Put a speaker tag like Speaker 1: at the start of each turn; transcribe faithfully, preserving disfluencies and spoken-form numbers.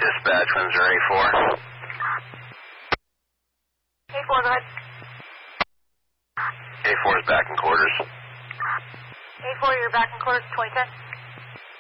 Speaker 1: dispatch, Windsor A four.
Speaker 2: A four, go ahead.
Speaker 1: A four is back in quarters.
Speaker 2: A four, you're back in quarters, twenty ten.